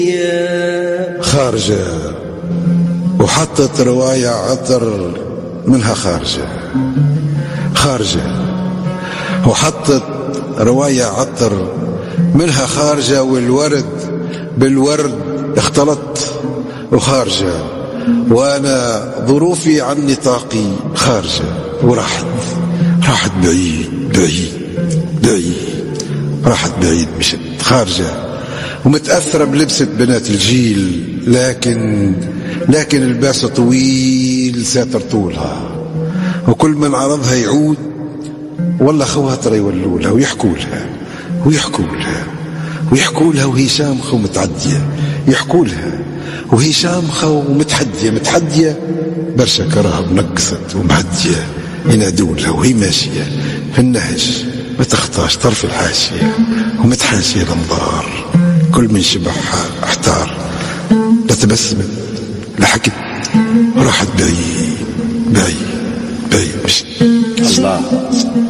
خارجة وحطت رواية عطر منها خارجة وحطت رواية عطر منها خارجة، والورد بالورد اختلط وخارجة، وأنا ظروفي عن نطاقي خارجة، وراحت بعيد راحت بعيد، مشت خارجة ومتأثرة بلبسة بنات الجيل، لكن الباس طويل ساتر طولها، وكل من عرضها يعود والله خواتر يولولها ويحكوا لها وهي شامخة ومتعدية، يحكوا لها وهي شامخة ومتحدية برشا كراها منقصت ومهدية، ينادون لها وهي ماشية في النهج ما تخطاش طرف الحاشية ومتحاشية الانظار، كل من شبحها احتار، لا تبسمت لا حكت، راحت بعيد مشت. الله